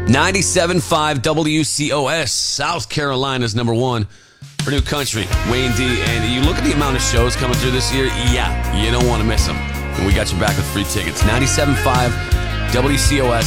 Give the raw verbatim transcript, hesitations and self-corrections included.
ninety-seven point five W C O S, South Carolina's number one for New Country. Wayne D. And you look at the amount of shows coming through this year, yeah, you don't want to miss them. And we got you back with free tickets. ninety-seven point five W C O S,